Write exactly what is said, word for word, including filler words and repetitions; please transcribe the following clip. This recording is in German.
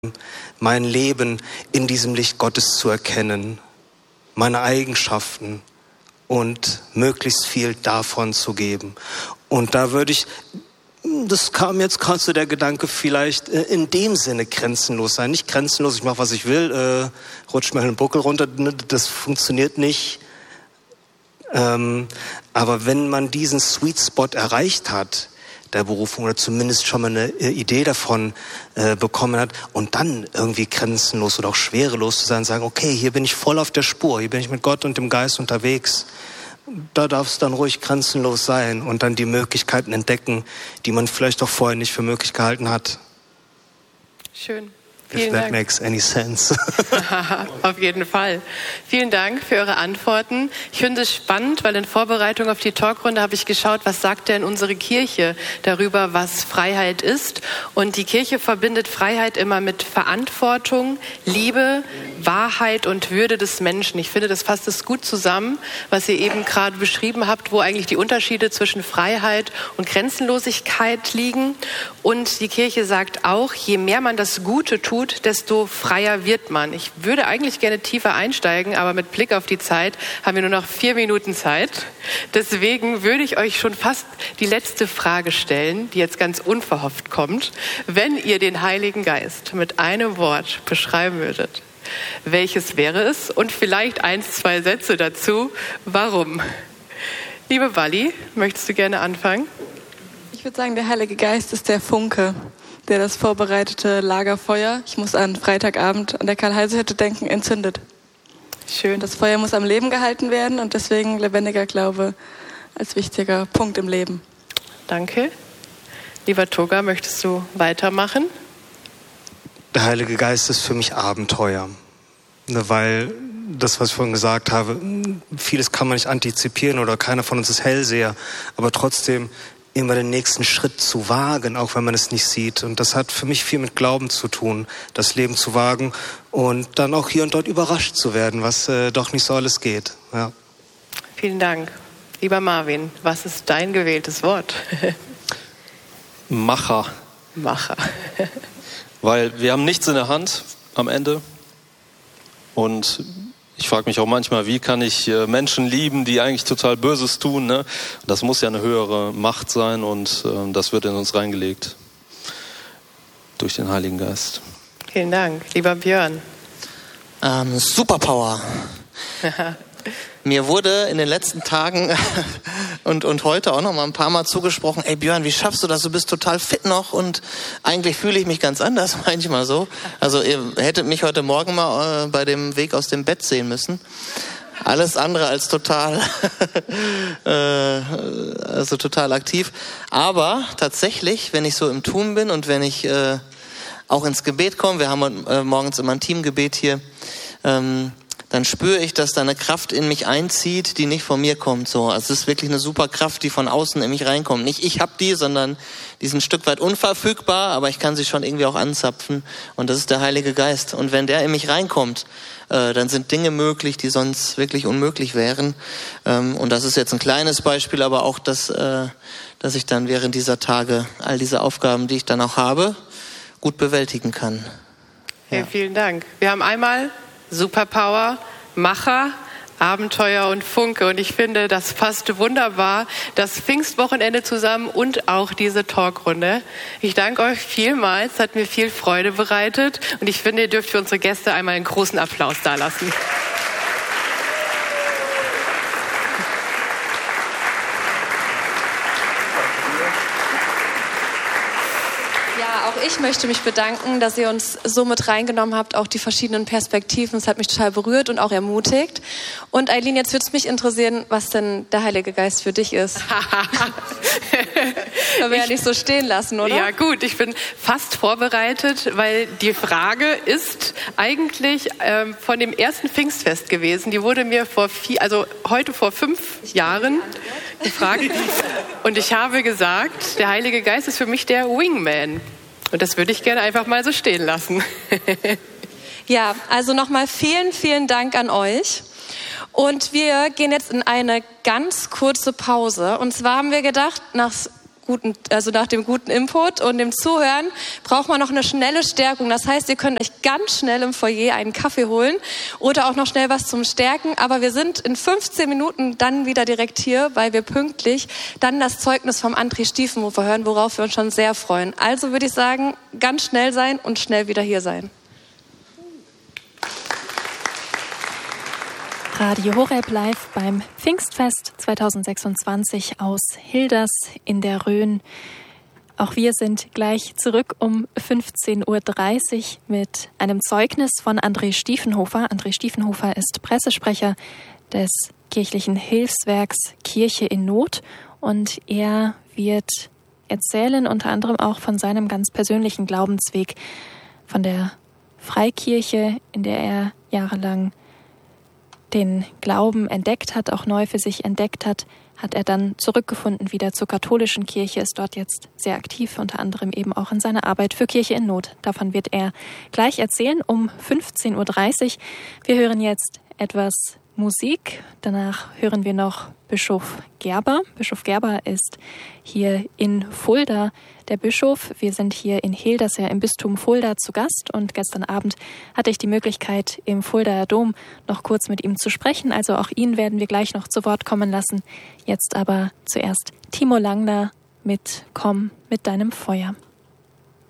mein Leben in diesem Licht Gottes zu erkennen, meine Eigenschaften und möglichst viel davon zu geben. Und da würde ich, das kam jetzt gerade so der Gedanke, vielleicht in dem Sinne grenzenlos sein. Nicht grenzenlos, ich mache, was ich will, äh, rutsch mir einen Buckel runter, das funktioniert nicht. Ähm, aber wenn man diesen Sweet Spot erreicht hat, der Berufung, oder zumindest schon mal eine Idee davon äh, bekommen hat und dann irgendwie grenzenlos oder auch schwerelos zu sein, sagen, okay, hier bin ich voll auf der Spur, hier bin ich mit Gott und dem Geist unterwegs. Da darf es dann ruhig grenzenlos sein und dann die Möglichkeiten entdecken, die man vielleicht auch vorher nicht für möglich gehalten hat. Schön. If Vielen that Dank. makes any sense. Auf jeden Fall. Vielen Dank für eure Antworten. Ich finde es spannend, weil in Vorbereitung auf die Talkrunde habe ich geschaut, was sagt denn unsere Kirche darüber, was Freiheit ist. Und die Kirche verbindet Freiheit immer mit Verantwortung, Liebe, Wahrheit und Würde des Menschen. Ich finde, das fasst es gut zusammen, was ihr eben gerade beschrieben habt, wo eigentlich die Unterschiede zwischen Freiheit und Grenzenlosigkeit liegen. Und die Kirche sagt auch, je mehr man das Gute tut, desto freier wird man. Ich würde eigentlich gerne tiefer einsteigen, aber mit Blick auf die Zeit haben wir nur noch vier Minuten Zeit. Deswegen würde ich euch schon fast die letzte Frage stellen, die jetzt ganz unverhofft kommt. Wenn ihr den Heiligen Geist mit einem Wort beschreiben würdet, welches wäre es? Und vielleicht eins, zwei Sätze dazu. Warum? Liebe Walli, möchtest du gerne anfangen? Ich würde sagen, der Heilige Geist ist der Funke, der das vorbereitete Lagerfeuer, ich muss an Freitagabend an der Karl-Heise-Hütte denken, entzündet. Schön. Das Feuer muss am Leben gehalten werden und deswegen lebendiger Glaube als wichtiger Punkt im Leben. Danke. Lieber Toga, möchtest du weitermachen? Der Heilige Geist ist für mich Abenteuer, weil das, was ich vorhin gesagt habe, vieles kann man nicht antizipieren oder keiner von uns ist Hellseher, aber trotzdem immer den nächsten Schritt zu wagen, auch wenn man es nicht sieht. Und das hat für mich viel mit Glauben zu tun, das Leben zu wagen und dann auch hier und dort überrascht zu werden, was äh, doch nicht so alles geht. Ja. Vielen Dank. Lieber Marvin, was ist dein gewähltes Wort? Macher. Macher. Weil wir haben nichts in der Hand am Ende. Und ich frage mich auch manchmal, wie kann ich Menschen lieben, die eigentlich total Böses tun, ne? Das muss ja eine höhere Macht sein und äh, das wird in uns reingelegt durch den Heiligen Geist. Vielen Dank. Lieber Björn. Ähm, Superpower. Mir wurde in den letzten Tagen und, und heute auch noch mal ein paar Mal zugesprochen, ey Björn, wie schaffst du das? Du bist total fit noch und eigentlich fühle ich mich ganz anders manchmal so. Also ihr hättet mich heute Morgen mal äh, bei dem Weg aus dem Bett sehen müssen. Alles andere als total, äh, also total aktiv. Aber tatsächlich, wenn ich so im Tun bin und wenn ich äh, auch ins Gebet komme, wir haben äh, morgens immer ein Teamgebet hier, ähm, dann spüre ich, dass da eine Kraft in mich einzieht, die nicht von mir kommt. So, also es ist wirklich eine super Kraft, die von außen in mich reinkommt. Nicht ich habe die, sondern die ist ein Stück weit unverfügbar, aber ich kann sie schon irgendwie auch anzapfen. Und das ist der Heilige Geist. Und wenn der in mich reinkommt, äh, dann sind Dinge möglich, die sonst wirklich unmöglich wären. Ähm, und das ist jetzt ein kleines Beispiel, aber auch, dass, äh, dass ich dann während dieser Tage all diese Aufgaben, die ich dann auch habe, gut bewältigen kann. Ja. Ja. Vielen Dank. Wir haben einmal Superpower, Macher, Abenteuer und Funke. Und ich finde, das passt wunderbar, das Pfingstwochenende zusammen und auch diese Talkrunde. Ich danke euch vielmals, hat mir viel Freude bereitet. Und ich finde, ihr dürft für unsere Gäste einmal einen großen Applaus dalassen. Auch ich möchte mich bedanken, dass ihr uns so mit reingenommen habt, auch die verschiedenen Perspektiven. Es hat mich total berührt und auch ermutigt. Und Eileen, jetzt würde es mich interessieren, was denn der Heilige Geist für dich ist. Können wir ja nicht so stehen lassen, oder? Ja gut, ich bin fast vorbereitet, weil die Frage ist eigentlich ähm, von dem ersten Pfingstfest gewesen. Die wurde mir vor vier, also heute vor fünf Jahren gefragt. Und ich habe gesagt, der Heilige Geist ist für mich der Wingman. Und das würde ich gerne einfach mal so stehen lassen. Ja, also nochmal vielen, vielen Dank an euch. Und wir gehen jetzt in eine ganz kurze Pause. Und zwar haben wir gedacht, nach guten, also nach dem guten Input und dem Zuhören braucht man noch eine schnelle Stärkung. Das heißt, ihr könnt euch ganz schnell im Foyer einen Kaffee holen oder auch noch schnell was zum Stärken. Aber wir sind in fünfzehn Minuten dann wieder direkt hier, weil wir pünktlich dann das Zeugnis vom André Stiefenhofer hören, worauf wir uns schon sehr freuen. Also würde ich sagen, ganz schnell sein und schnell wieder hier sein. Radio Horeb live beim Pfingstfest zweitausendsechsundzwanzig aus Hilders in der Rhön. Auch wir sind gleich zurück um fünfzehn Uhr dreißig mit einem Zeugnis von André Stiefenhofer. André Stiefenhofer ist Pressesprecher des kirchlichen Hilfswerks Kirche in Not und er wird erzählen unter anderem auch von seinem ganz persönlichen Glaubensweg, von der Freikirche, in der er jahrelang den Glauben entdeckt hat, auch neu für sich entdeckt hat, hat er dann zurückgefunden wieder zur katholischen Kirche, ist dort jetzt sehr aktiv, unter anderem eben auch in seiner Arbeit für Kirche in Not. Davon wird er gleich erzählen um fünfzehn Uhr dreißig. Wir hören jetzt etwas Musik, danach hören wir noch Bischof Gerber. Bischof Gerber ist hier in Fulda der Bischof. Wir sind hier in Hilders im Bistum Fulda zu Gast und gestern Abend hatte ich die Möglichkeit, im Fuldaer Dom noch kurz mit ihm zu sprechen. Also auch ihn werden wir gleich noch zu Wort kommen lassen. Jetzt aber zuerst Timo Langner mit Komm mit deinem Feuer.